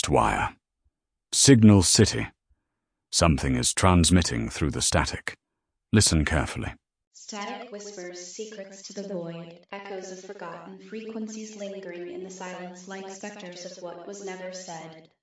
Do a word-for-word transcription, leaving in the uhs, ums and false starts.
Lost wire. Signal City. Something is transmitting through the static. Listen carefully. Static whispers secrets to the void, echoes of forgotten frequencies lingering in the silence like specters of what was never said.